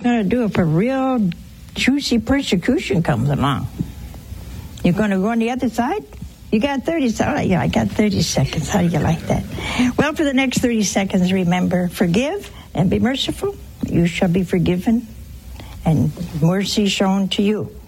going to do if a real juicy persecution comes along? You're going to go on the other side? You got 30 seconds. Yeah, I got 30 seconds. How do you like that? Well, for the next 30 seconds, remember, forgive and be merciful. You shall be forgiven, and mercy shown to you.